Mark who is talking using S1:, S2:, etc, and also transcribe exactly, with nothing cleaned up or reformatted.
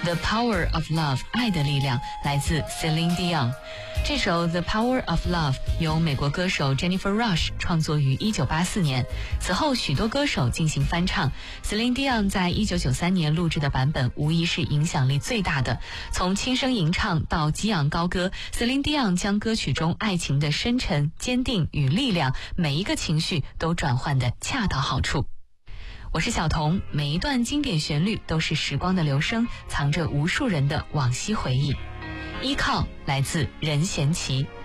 S1: The Power of Love 爱的力量来自 Celine Dion。 这首 The Power of Love 由美国歌手 Jennifer Rush 创作于一九八四年，此后许多歌手进行翻唱。 Celine Dion 在一九九三年录制的版本无疑是影响力最大的，从轻声吟唱到激昂高歌， Celine Dion 将歌曲中爱情的深沉、坚定与力量，每一个情绪都转换得恰到好处。我是小童，每一段经典旋律都是时光的流声，藏着无数人的往昔回忆。依靠来自任贤齐。